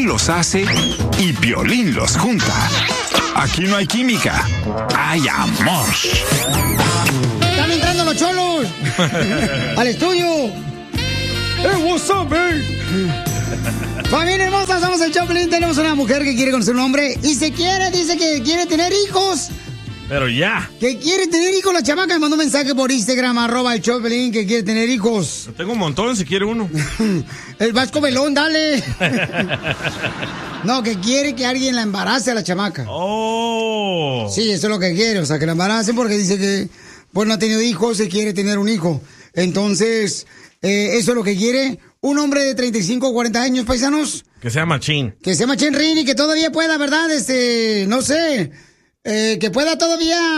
Piolín los hace y Piolín los junta. Aquí no hay química, hay amor. ¡Están entrando los cholos! ¡Al estudio! ¡Hey, what's up, Familia hermosa, somos el Choplin. Tenemos una mujer que quiere conocer un hombre y dice que quiere tener hijos. Pero ya. Que quiere tener hijos. La chamaca me mandó un mensaje por Instagram, @el Choplin, que quiere tener hijos. Tengo un montón si quiere uno. El Vasco Belón, dale. No, que quiere que alguien la embarace a la chamaca. Oh. Sí, eso es lo que quiere, o sea, que la embaracen porque dice que pues no ha tenido hijos y quiere tener un hijo. Entonces, eso es lo que quiere un hombre de 35 o 40 años, paisanos. Que sea machín. Que sea machín, Rini, que todavía pueda, ¿verdad? No sé, que pueda todavía